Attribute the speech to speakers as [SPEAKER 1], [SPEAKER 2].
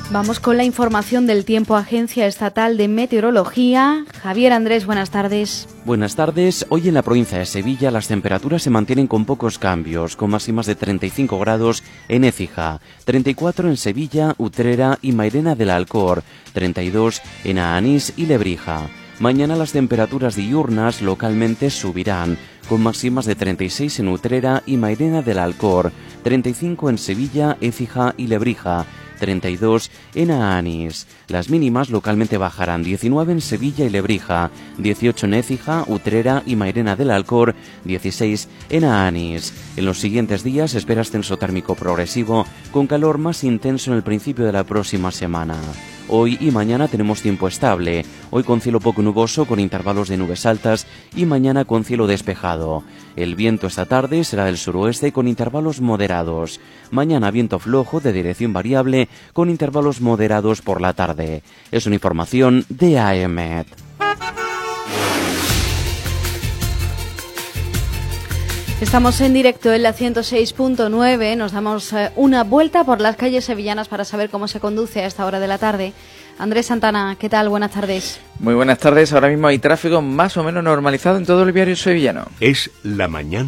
[SPEAKER 1] Vamos con la información del tiempo. Agencia Estatal de Meteorología. Javier Andrés, buenas tardes.
[SPEAKER 2] Buenas tardes. Hoy en la provincia de Sevilla las temperaturas se mantienen con pocos cambios, con máximas de 35 grados en Écija, 34 en Sevilla, Utrera y Mairena del Alcor, 32 en Aánís y Lebrija. Mañana las temperaturas diurnas localmente subirán, con máximas de 36 en Utrera y Mairena del Alcor, 35 en Sevilla, Écija y Lebrija, 32 en Aánís. Las mínimas localmente bajarán, 19 en Sevilla y Lebrija, 18 en Écija, Utrera y Mairena del Alcor, 16 en Aánís. En los siguientes días se espera ascenso térmico progresivo, con calor más intenso en el principio de la próxima semana. Hoy y mañana tenemos tiempo estable, hoy con cielo poco nuboso con intervalos de nubes altas y mañana con cielo despejado. El viento esta tarde será del suroeste con intervalos moderados. Mañana viento flojo de dirección variable con intervalos moderados por la tarde. Es una información de AEMET.
[SPEAKER 1] Estamos en directo en la 106.9, nos damos una vuelta por las calles sevillanas para saber cómo se conduce a esta hora de la tarde. Andrés Santana, ¿qué tal? Buenas tardes.
[SPEAKER 3] Muy buenas tardes, ahora mismo hay tráfico más o menos normalizado en todo el viario sevillano.
[SPEAKER 4] Es la mañana.